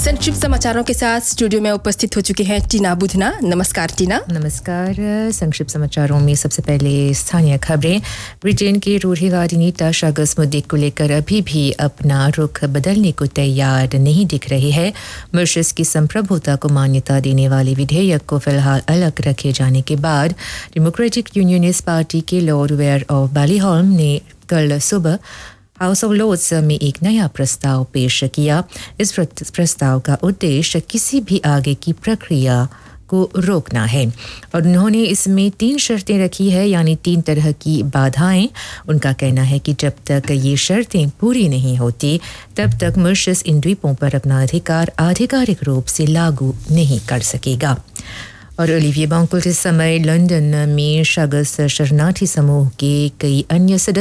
संक्षिप्त समाचारों के साथ स्टूडियो में उपस्थित हो चुके हैं टीना बुधना। नमस्कार टीना। नमस्कार। संक्षिप्त समाचारों में सबसे पहले स्थानीय खबरें। ब्रिटेन के रूढ़िवादी नेता शागस मुद्दे को लेकर अभी भी अपना रुख बदलने को तैयार नहीं दिख रही है। मॉरिशस की संप्रभुता को मान्यता देने वाले विधेयक को फिलहाल अलग रखे जाने के बाद डेमोक्रेटिक यूनियनिस्ट पार्टी के लॉर्ड वेयर ऑफ बैलीहॉल्म ने कल सुबह हाउस ऑफ लॉर्ड्स में एक नया प्रस्ताव पेश किया। इस प्रस्ताव का उद्देश्य किसी भी आगे की प्रक्रिया को रोकना है और उन्होंने इसमें 3 शर्तें रखी है, यानी 3 तरह की बाधाएं। उनका कहना है कि जब तक ये शर्तें पूरी नहीं होती तब तक मॉरिशस इन द्वीपों पर अपना अधिकार आधिकारिक रूप से लागू नहीं कर सकेगा। और ओलिविये बांकुल इस समय लंदन में शागस शरणार्थी समूह के कई अन्य सदस्य